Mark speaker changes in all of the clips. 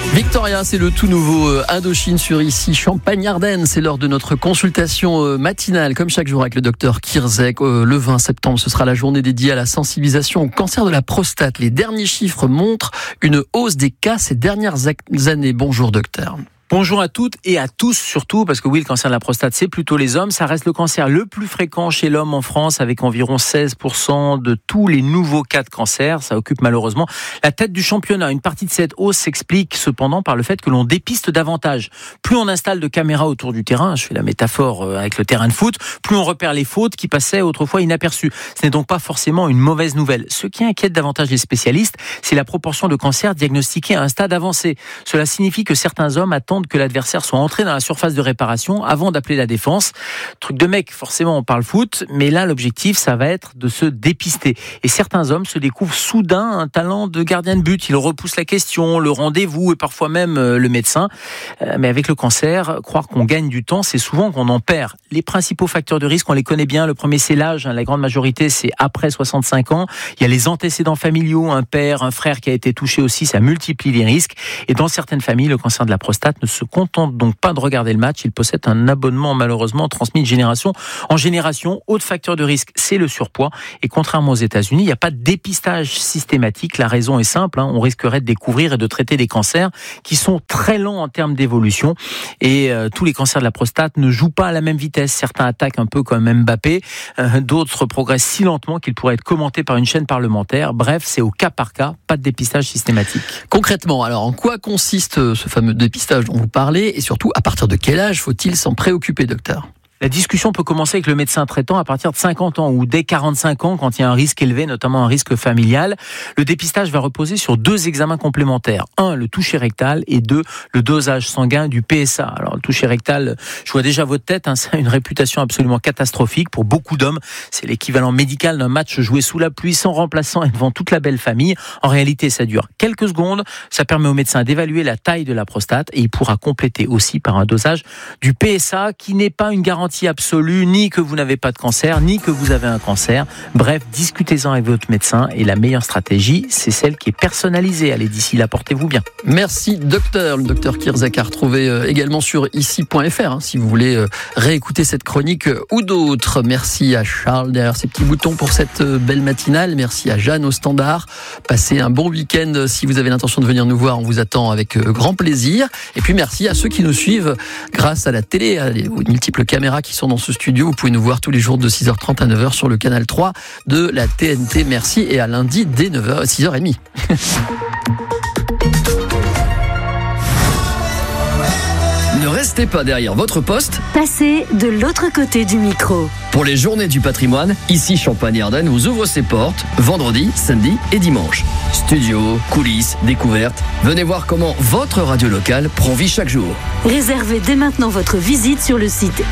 Speaker 1: Victoria, c'est le tout nouveau Indochine sur ici Champagne-Ardenne. C'est l'heure de notre consultation matinale, comme chaque jour avec le docteur Kirzek. Le 20 septembre, ce sera la journée dédiée à la sensibilisation au cancer de la prostate. Les derniers chiffres montrent une hausse des cas ces dernières années. Bonjour docteur.
Speaker 2: Bonjour à toutes et à tous surtout, parce que oui, le cancer de la prostate, c'est plutôt les hommes. Ça reste le cancer le plus fréquent chez l'homme en France, avec environ 16% de tous les nouveaux cas de cancer. Ça occupe malheureusement la tête du championnat. Une partie de cette hausse s'explique cependant par le fait que l'on dépiste davantage. Plus on installe de caméras autour du terrain, je fais la métaphore avec le terrain de foot, plus on repère les fautes qui passaient autrefois inaperçues. Ce n'est donc pas forcément une mauvaise nouvelle. Ce qui inquiète davantage les spécialistes, c'est la proportion de cancers diagnostiqués à un stade avancé. Cela signifie que certains hommes attendent que l'adversaire soit entré dans la surface de réparation avant d'appeler la défense. Truc de mec, forcément on parle foot, mais là l'objectif ça va être de se dépister. Et certains hommes se découvrent soudain un talent de gardien de but. Ils repoussent la question, le rendez-vous et parfois même le médecin. Mais avec le cancer, croire qu'on gagne du temps, c'est souvent qu'on en perd. Les principaux facteurs de risque, on les connaît bien. Le premier c'est l'âge, la grande majorité c'est après 65 ans. Il y a les antécédents familiaux, un père, un frère qui a été touché aussi, ça multiplie les risques. Et dans certaines familles, le cancer de la prostate ne se contente donc pas de regarder le match, il possède un abonnement malheureusement transmis de génération en génération. Autre facteur de risque, c'est le surpoids. Et contrairement aux États-Unis, il n'y a pas de dépistage systématique. La raison est simple, on risquerait de découvrir et de traiter des cancers qui sont très lents en termes d'évolution. Et tous les cancers de la prostate ne jouent pas à la même vitesse. Certains attaquent un peu comme Mbappé, d'autres progressent si lentement qu'ils pourraient être commentés par une chaîne parlementaire. Bref, c'est au cas par cas, pas de dépistage systématique.
Speaker 1: Concrètement, alors en quoi consiste ce fameux dépistage dont vous parlez et surtout à partir de quel âge faut-il s'en préoccuper, docteur ?
Speaker 2: La discussion peut commencer avec le médecin traitant à partir de 50 ans ou dès 45 ans quand il y a un risque élevé, notamment un risque familial. Le dépistage va reposer sur 2 examens complémentaires. 1, le toucher rectal et 2, le dosage sanguin du PSA. Alors le toucher rectal, je vois déjà votre tête, ça a une réputation absolument catastrophique pour beaucoup d'hommes. C'est l'équivalent médical d'un match joué sous la pluie, sans remplaçant et devant toute la belle famille. En réalité, ça dure quelques secondes. Ça permet au médecin d'évaluer la taille de la prostate et il pourra compléter aussi par un dosage du PSA qui n'est pas une garantie absolue, ni que vous n'avez pas de cancer, ni que vous avez un cancer. Bref, discutez-en avec votre médecin et la meilleure stratégie, c'est celle qui est personnalisée. Allez, d'ici là, portez-vous bien.
Speaker 1: Merci docteur. Le docteur Kirzek à retrouver également sur ici.fr si vous voulez réécouter cette chronique ou d'autres. Merci à Charles derrière ses petits boutons pour cette belle matinale. Merci à Jeanne au standard. Passez un bon week-end. Si vous avez l'intention de venir nous voir, on vous attend avec grand plaisir. Et puis merci à ceux qui nous suivent grâce à la télé, aux multiples caméras qui sont dans ce studio. Vous pouvez nous voir tous les jours de 6h30 à 9h sur le canal 3 de la TNT. Merci et à lundi dès 9h, 6h30. Ne restez pas derrière votre poste.
Speaker 3: Passez de l'autre côté du micro.
Speaker 1: Pour les journées du patrimoine, ici Champagne-Ardenne vous ouvre ses portes vendredi, samedi et dimanche. Studio, coulisses, découvertes. Venez voir comment votre radio locale prend vie chaque jour.
Speaker 3: Réservez dès maintenant votre visite sur le site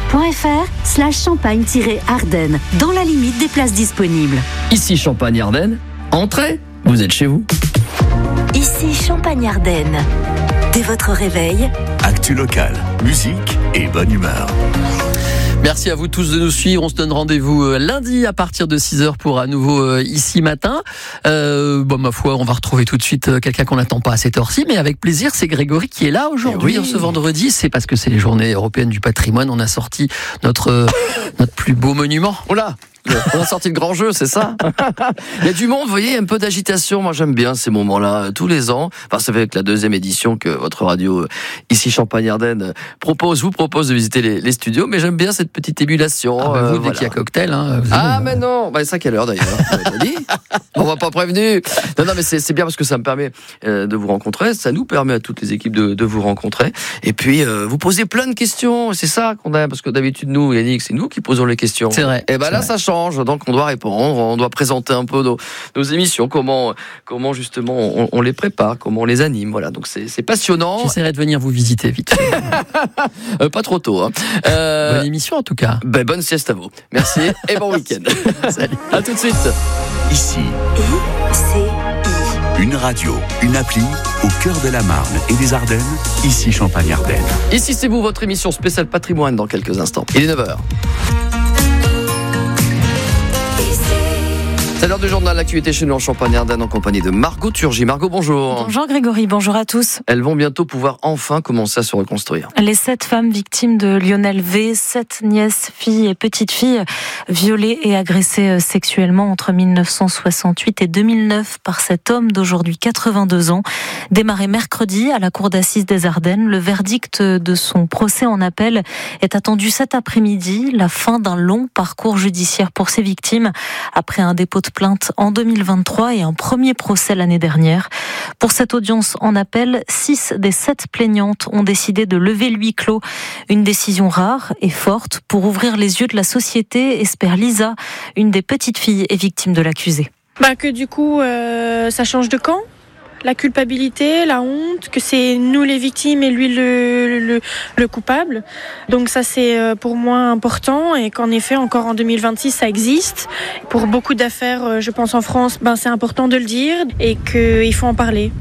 Speaker 3: ici.fr/champagne-ardenne dans la limite des places disponibles.
Speaker 1: Ici Champagne-Ardenne, entrez, vous êtes chez vous.
Speaker 3: Ici Champagne-Ardenne. Dès votre réveil,
Speaker 4: actu locale, musique et bonne humeur.
Speaker 1: Merci à vous tous de nous suivre. On se donne rendez-vous lundi à partir de 6h pour à nouveau ici matin. Ma foi, on va retrouver tout de suite quelqu'un qu'on n'attend pas à cette heure-ci, mais avec plaisir, c'est Grégory qui est là aujourd'hui, ce vendredi. C'est parce que c'est les journées européennes du patrimoine. On a sorti notre plus beau monument.
Speaker 5: Oh là! On a sorti le grand jeu, c'est ça? Il y a du monde, vous voyez, un peu d'agitation. Moi, j'aime bien ces moments-là, tous les ans. Enfin, ça fait avec la 2e édition que votre radio, ici Champagne-Ardenne, vous propose de visiter les studios. Mais j'aime bien cette petite ébullition.
Speaker 1: Vous, dès qu'il y a cocktail,
Speaker 5: mais non! C'est à quelle heure d'ailleurs? Dit on m'a pas prévenu. Non, mais c'est bien parce que ça me permet de vous rencontrer. Ça nous permet à toutes les équipes de vous rencontrer. Et puis, vous posez plein de questions. C'est ça qu'on aime, parce que d'habitude, nous, Yannick, c'est nous qui posons les questions.
Speaker 1: C'est vrai.
Speaker 5: Et là, ça change. Donc on doit répondre, on doit présenter un peu nos émissions, comment justement on les prépare, comment on les anime. Voilà, donc c'est passionnant.
Speaker 1: J'essaierai de venir vous visiter vite.
Speaker 5: Pas trop tôt.
Speaker 1: Bonne émission en tout cas.
Speaker 5: Bonne sieste à vous. Merci et bon week-end.
Speaker 1: Salut.
Speaker 5: À tout de suite.
Speaker 4: Ici. Une radio, une appli au cœur de la Marne et des Ardennes. Ici Champagne-Ardenne.
Speaker 5: Ici c'est vous, votre émission spéciale patrimoine dans quelques instants. Il est 9h. C'est l'heure du journal d'actualité chez nous en Champagne-Ardenne en compagnie de Margot Turgy. Margot, bonjour.
Speaker 6: Bonjour Grégory, bonjour à tous.
Speaker 5: Elles vont bientôt pouvoir enfin commencer à se reconstruire.
Speaker 6: Les 7 femmes victimes de Lionel V, 7 nièces, filles et petites filles violées et agressées sexuellement entre 1968 et 2009 par cet homme d'aujourd'hui 82 ans. Démarré mercredi à la cour d'assises des Ardennes, le verdict de son procès en appel est attendu cet après-midi, la fin d'un long parcours judiciaire pour ces victimes après un dépôt de plainte en 2023 et un premier procès l'année dernière. Pour cette audience en appel, 6 des 7 plaignantes ont décidé de lever le huis clos. Une décision rare et forte pour ouvrir les yeux de la société, espère Lisa, une des petites filles et victime de l'accusé.
Speaker 7: Que du coup, ça change de camp. La culpabilité, la honte, que c'est nous les victimes et lui le coupable. Donc ça c'est pour moi important et qu'en effet encore en 2026 ça existe. Pour beaucoup d'affaires, je pense en France, c'est important de le dire et qu'il faut en parler.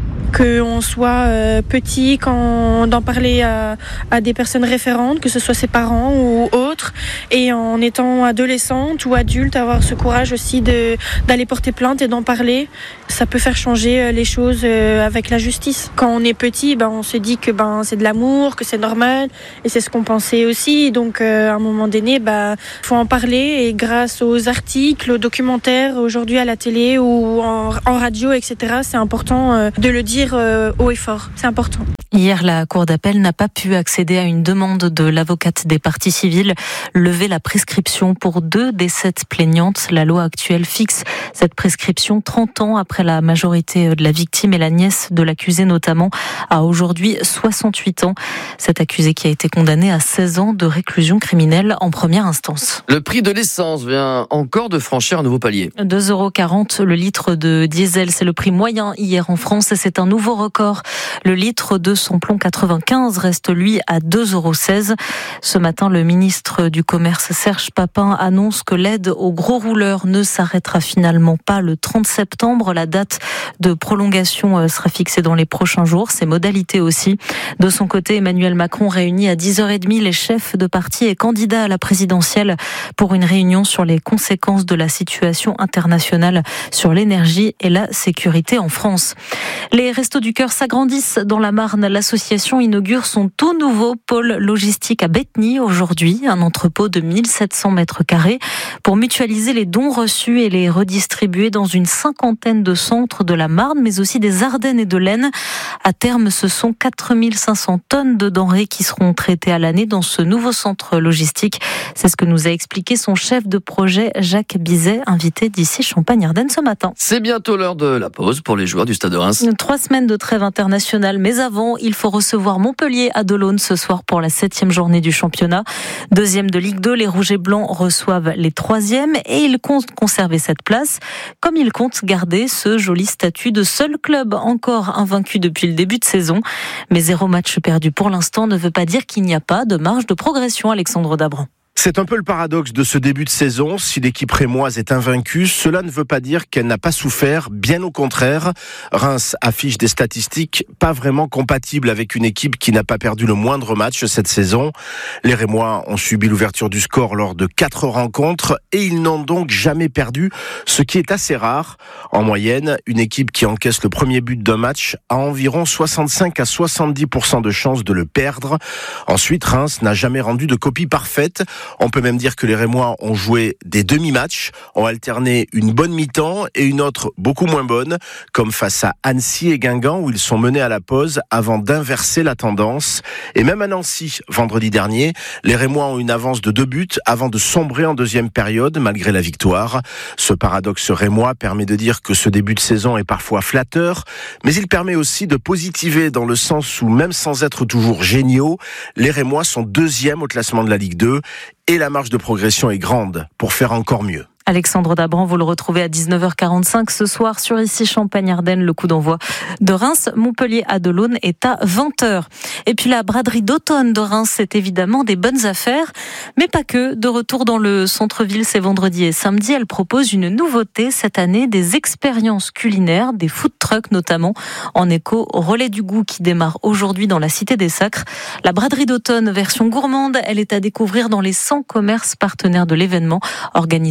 Speaker 7: Qu'on soit petit, d'en parler à des personnes référentes, que ce soit ses parents ou autres, et en étant adolescente ou adulte, avoir ce courage aussi d'aller porter plainte et d'en parler. Ça peut faire changer les choses avec la justice. Quand on est petit, on se dit que c'est de l'amour, que c'est normal, et c'est ce qu'on pensait aussi. Donc à un moment donné, faut en parler, et grâce aux articles, aux documentaires, aujourd'hui à la télé ou en radio, etc., c'est important de le dire haut et fort, c'est important.
Speaker 6: Hier, la Cour d'appel n'a pas pu accéder à une demande de l'avocate des parties civiles, lever la prescription pour 2 des 7 plaignantes. La loi actuelle fixe cette prescription 30 ans après la majorité de la victime et la nièce de l'accusé notamment a aujourd'hui 68 ans. Cet accusé qui a été condamné à 16 ans de réclusion criminelle en première instance.
Speaker 5: Le prix de l'essence vient encore de franchir un nouveau palier.
Speaker 6: 2,40 € le litre de diesel, c'est le prix moyen hier en France et c'est un nouveau record. Le litre de samplon 95 reste lui à 2,16 €. Ce matin, le ministre du Commerce Serge Papin annonce que l'aide aux gros rouleurs ne s'arrêtera finalement pas le 30 septembre. La date de prolongation sera fixée dans les prochains jours, ses modalités aussi. De son côté, Emmanuel Macron réunit à 10h30 les chefs de parti et candidats à la présidentielle pour une réunion sur les conséquences de la situation internationale sur l'énergie et la sécurité en France. Les Restos du Cœur s'agrandissent dans la Marne. L'association inaugure son tout nouveau pôle logistique à Betheny aujourd'hui, un entrepôt de 1700 mètres carrés pour mutualiser les dons reçus et les redistribuer dans une 50aine de centres de la Marne, mais aussi des Ardennes et de l'Aisne. À terme, ce sont 4500 tonnes de denrées qui seront traitées à l'année dans ce nouveau centre logistique. C'est ce que nous a expliqué son chef de projet, Jacques Bizet, invité d'ici Champagne-Ardenne ce matin.
Speaker 5: C'est bientôt l'heure de la pause pour les joueurs du Stade de Reims.
Speaker 6: 3 semaines de trêve internationale, mais avant, il faut recevoir Montpellier à Delaune ce soir pour la 7e journée du championnat. 2e de Ligue 2, les Rouges et Blancs reçoivent les 3e et ils comptent conserver cette place, comme ils comptent garder ce joli statut de seul club encore invaincu depuis le début de saison. Mais 0 match perdu pour l'instant ne veut pas dire qu'il n'y a pas de marge de progression, Alexandre Dabran.
Speaker 8: C'est un peu le paradoxe de ce début de saison. Si l'équipe rémoise est invaincue, cela ne veut pas dire qu'elle n'a pas souffert. Bien au contraire, Reims affiche des statistiques pas vraiment compatibles avec une équipe qui n'a pas perdu le moindre match cette saison. Les Rémois ont subi l'ouverture du score lors de 4 rencontres et ils n'ont donc jamais perdu, ce qui est assez rare. En moyenne, une équipe qui encaisse le premier but d'un match a environ 65 à 70% de chances de le perdre. Ensuite, Reims n'a jamais rendu de copie parfaite. On peut même dire que les Rémois ont joué des demi-matchs, ont alterné une bonne mi-temps et une autre beaucoup moins bonne, comme face à Annecy et Guingamp où ils sont menés à la pause avant d'inverser la tendance. Et même à Nancy, vendredi dernier, les Rémois ont une avance de 2 buts avant de sombrer en deuxième période malgré la victoire. Ce paradoxe rémois permet de dire que ce début de saison est parfois flatteur, mais il permet aussi de positiver dans le sens où même sans être toujours géniaux, les Rémois sont 2e au classement de la Ligue 2 et la marge de progression est grande pour faire encore mieux.
Speaker 6: Alexandre Dabran, vous le retrouvez à 19h45 ce soir sur Ici Champagne-Ardenne. Le coup d'envoi de Reims-Montpellier à Delaune est à 20h. Et puis la braderie d'automne de Reims, c'est évidemment des bonnes affaires, mais pas que. De retour dans le centre-ville, c'est vendredi et samedi. Elle propose une nouveauté cette année, des expériences culinaires, des food trucks notamment, en écho au Relais du Goût qui démarre aujourd'hui dans la Cité des Sacres. La braderie d'automne version gourmande, elle est à découvrir dans les 100 commerces partenaires de l'événement organisé par les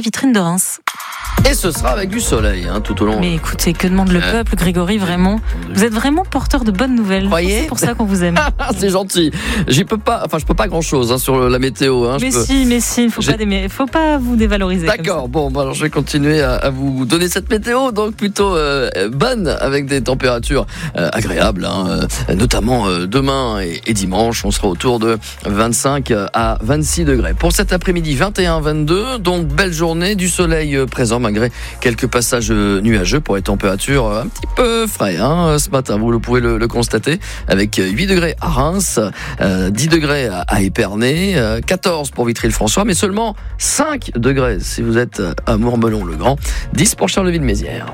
Speaker 6: vitrine de Reims.
Speaker 5: Et ce sera avec du soleil tout au long.
Speaker 6: Mais écoutez, que demande le peuple, Grégory, vraiment? Vous êtes vraiment porteur de bonnes nouvelles.
Speaker 5: Croyez ?
Speaker 6: C'est pour ça qu'on vous aime.
Speaker 5: C'est gentil. Je peux pas grand chose sur la météo.
Speaker 6: Mais si, faut pas vous dévaloriser.
Speaker 5: D'accord. Bon, alors je vais continuer à vous donner cette météo, donc plutôt bonne, avec des températures agréables, notamment demain et dimanche. On sera autour de 25 à 26 degrés. Pour cet après-midi, 21-22, donc belle journée, du soleil présent malgré quelques passages nuageux pour les températures un petit peu frais ce matin. Vous pouvez le constater, avec 8 degrés à Reims, 10 degrés à Épernay, 14 pour Vitry-le-François, mais seulement 5 degrés si vous êtes à Mourmelon-le-Grand, 10 pour Charleville-Mézières.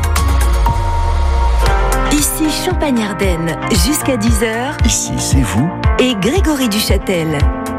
Speaker 3: Ici Champagne-Ardenne, jusqu'à 10h.
Speaker 4: Ici, c'est vous.
Speaker 3: Et Grégory Duchâtel.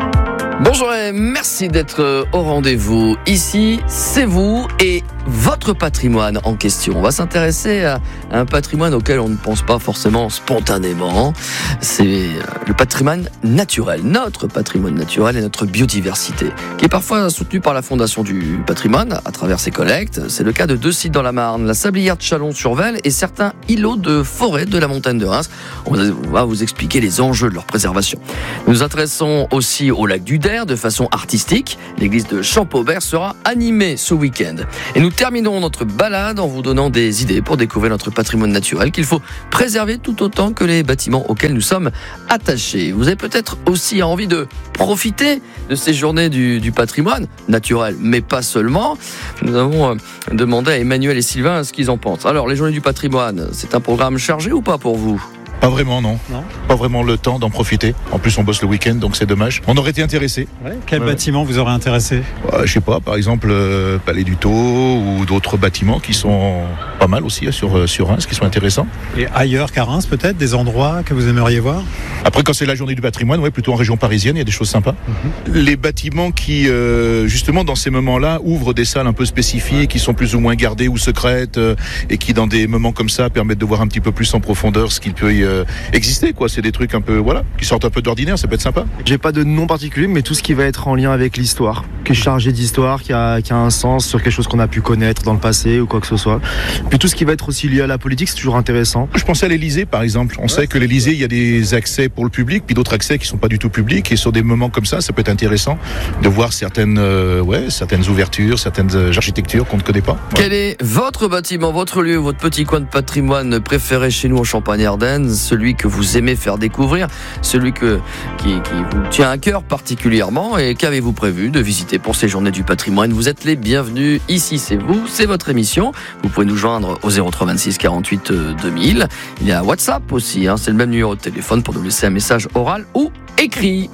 Speaker 5: Bonjour et merci d'être au rendez-vous. Ici, c'est vous et votre patrimoine en question. On va s'intéresser à un patrimoine auquel on ne pense pas forcément spontanément. C'est le patrimoine naturel, notre patrimoine naturel et notre biodiversité, qui est parfois soutenu par la Fondation du patrimoine à travers ses collectes. C'est le cas de 2 sites dans la Marne, la Sablière de Chalon-sur-Vesle et certains îlots de forêt de la montagne de Reims. On va vous expliquer les enjeux de leur préservation. Nous nous intéressons aussi au lac du Der de façon artistique. L'église de Champaubert sera animée ce week-end. Et nous terminons notre balade en vous donnant des idées pour découvrir notre patrimoine naturel qu'il faut préserver tout autant que les bâtiments auxquels nous sommes attachés. Vous avez peut-être aussi envie de profiter de ces journées du patrimoine naturel, mais pas seulement. Nous avons demandé à Emmanuel et Sylvain ce qu'ils en pensent. Alors, les journées du patrimoine, c'est un programme chargé ou pas pour vous ?
Speaker 9: Pas vraiment, non. Pas vraiment le temps d'en profiter. En plus, on bosse le week-end, donc c'est dommage. On aurait été intéressés.
Speaker 10: Ouais. Quel bâtiment vous aurait intéressé ?
Speaker 9: Je sais pas, par exemple, Palais du Tau ou d'autres bâtiments qui sont pas mal aussi sur Reims, qui sont intéressants.
Speaker 10: Et ailleurs qu'à Reims, peut-être, des endroits que vous aimeriez voir ?
Speaker 9: Après, quand c'est la journée du patrimoine, plutôt en région parisienne, il y a des choses sympas. Les bâtiments qui, justement, dans ces moments-là, ouvrent des salles un peu spécifiques, qui sont plus ou moins gardées ou secrètes, et qui, dans des moments comme ça, permettent de voir un petit peu plus en profondeur ce qu'il peut y exister, quoi. C'est des trucs un peu, qui sortent un peu d'ordinaire, ça peut être sympa.
Speaker 11: J'ai pas de nom particulier, mais tout ce qui va être en lien avec l'histoire, qui est chargé d'histoire, qui a un sens sur quelque chose qu'on a pu connaître dans le passé ou quoi que ce soit. Puis tout ce qui va être aussi lié à la politique, c'est toujours intéressant.
Speaker 9: Je pensais à l'Élysée, par exemple. On sait que l'Élysée, il y a des accès pour le public, puis d'autres accès qui sont pas du tout publics, et sur des moments comme ça peut être intéressant de voir certaines ouvertures, certaines architectures qu'on ne connaît pas.
Speaker 5: Quel est votre bâtiment, votre lieu, votre petit coin de patrimoine préféré chez nous en Champagne-Ardenne, celui que vous aimez faire découvrir, celui qui vous tient à cœur particulièrement, et qu'avez-vous prévu de visiter pour ces journées du patrimoine? Vous êtes les bienvenus. Ici, c'est vous, c'est votre émission. Vous pouvez nous joindre au 03 26 48 2000. Il y a WhatsApp aussi, c'est le même numéro de téléphone pour nous laisser un message oral ou écrit.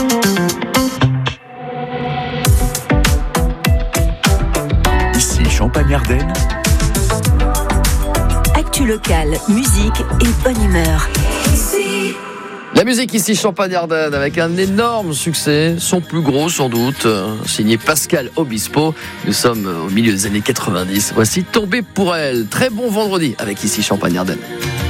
Speaker 4: Ici Champagne-Ardenne.
Speaker 3: Actu locale, musique et bonne humeur.
Speaker 5: La musique ici Champagne-Ardenne avec un énorme succès, son plus gros sans doute, signé Pascal Obispo. Nous sommes au milieu des années 90. Voici Tombé pour elle. Très bon vendredi avec ici Champagne-Ardenne.